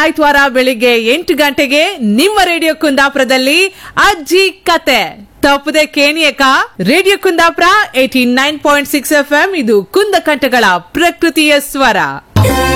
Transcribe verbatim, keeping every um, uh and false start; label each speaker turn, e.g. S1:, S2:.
S1: ಆಯ್ತವಾರ ಬೆಳಿಗ್ಗೆ ಎಂಟು ಗಂಟೆಗೆ ನಿಮ್ಮ ರೇಡಿಯೋ ಕುಂದಾಪುರದಲ್ಲಿ ಅಜ್ಜಿ ಕತೆ ತಪ್ಪದೆ ಕೇಣಿಯಕ. Radio Kundapura eighty nine point six F M ಇದು ಕುಂದ ಕಂಠಗಳ ಪ್ರಕೃತಿಯ ಸ್ವರ.